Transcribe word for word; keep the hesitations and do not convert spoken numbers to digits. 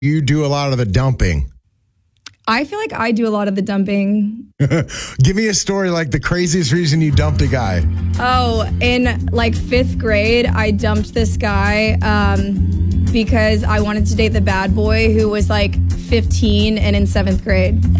you do a lot of the dumping? I feel like I do a lot of the dumping. Give me a story, like the craziest reason you dumped a guy. Oh, in like fifth grade, I dumped this guy um, because I wanted to date the bad boy who was like fifteen and in seventh grade.